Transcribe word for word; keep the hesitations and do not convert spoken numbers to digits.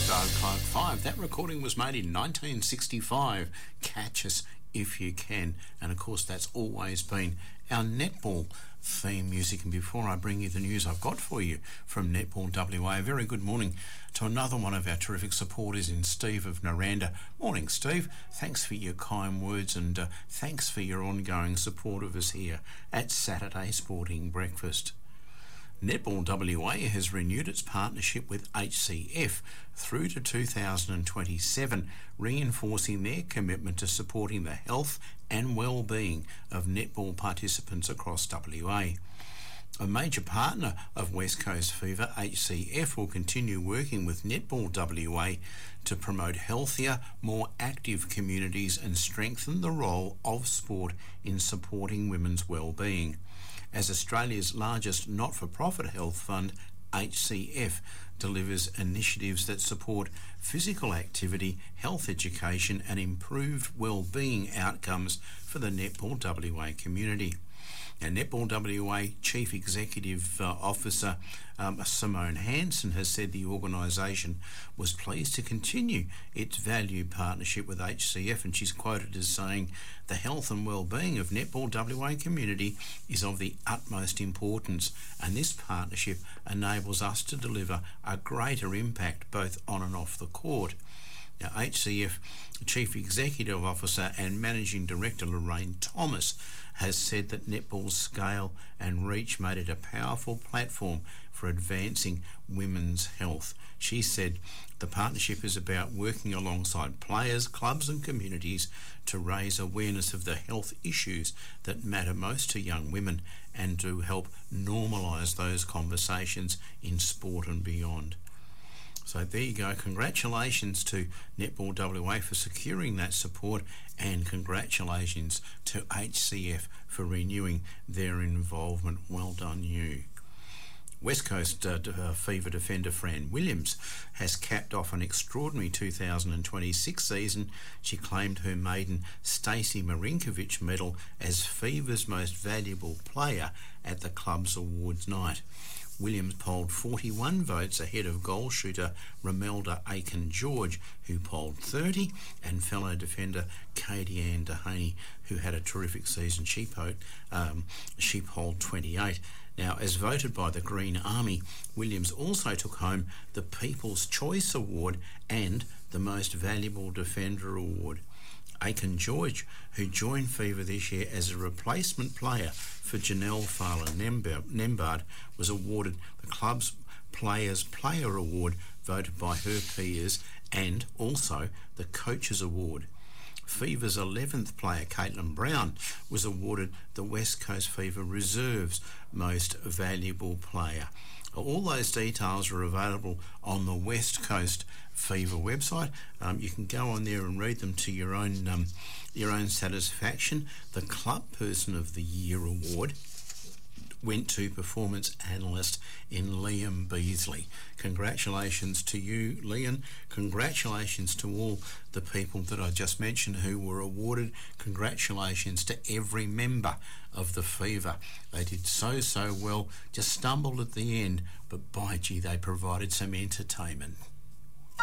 Doug Clark five. That recording was made in nineteen sixty-five. Catch Us If You Can. And of course, that's always been our netball theme music. And before I bring you the news I've got for you from Netball W A, a very good morning to another one of our terrific supporters in Steve of Naranda. Morning, Steve. Thanks for your kind words, and uh, thanks for your ongoing support of us here at Saturday Sporting Breakfast. Netball W A has renewed its partnership with H C F through to two thousand twenty-seven, reinforcing their commitment to supporting the health and well-being of netball participants across W A. A major partner of West Coast Fever, H C F will continue working with Netball W A to promote healthier, more active communities and strengthen the role of sport in supporting women's well-being. As Australia's largest not-for-profit health fund, H C F delivers initiatives that support physical activity, health education and improved well-being outcomes for the Netball W A community. And Netball W A Chief Executive uh, Officer um, Simone Hanson has said the organisation was pleased to continue its valued partnership with H C F, and she's quoted as saying, "The health and well-being of Netball W A community is of the utmost importance, and this partnership enables us to deliver a greater impact both on and off the court." Now, H C F Chief Executive Officer and Managing Director Lorraine Thomas has said that netball's scale and reach made it a powerful platform for advancing women's health. She said the partnership is about working alongside players, clubs and communities to raise awareness of the health issues that matter most to young women and to help normalise those conversations in sport and beyond. So there you go. Congratulations to Netball W A for securing that support, and congratulations to H C F for renewing their involvement. Well done you. West Coast uh, uh, Fever defender Fran Williams has capped off an extraordinary two thousand twenty-six season. She claimed her maiden Stacey Marinkovic medal as Fever's most valuable player at the club's awards night. Williams polled forty-one votes ahead of goal shooter Romelda Aiken-George, who polled thirty, and fellow defender Katie Ann Dehaney, who had a terrific season. She polled, um, she polled twenty-eight. Now, as voted by the Green Army, Williams also took home the People's Choice Award and the Most Valuable Defender Award. Aiken-George, who joined Fever this year as a replacement player for Janelle Farland-Nembard, was awarded the club's Players Player Award voted by her peers, and also the Coaches Award. Fever's eleventh player, Caitlin Brown, was awarded the West Coast Fever Reserve's Most Valuable Player. All those details are available on the West Coast Fever website. Um, you can go on there and read them to your own um, your own satisfaction. The Club Person of the Year award went to performance analyst in Liam Beasley. Congratulations to you, Liam. Congratulations to all the people that I just mentioned who were awarded. Congratulations to every member of the Fever. They did so, so well, just stumbled at the end, but by gee, they provided some entertainment.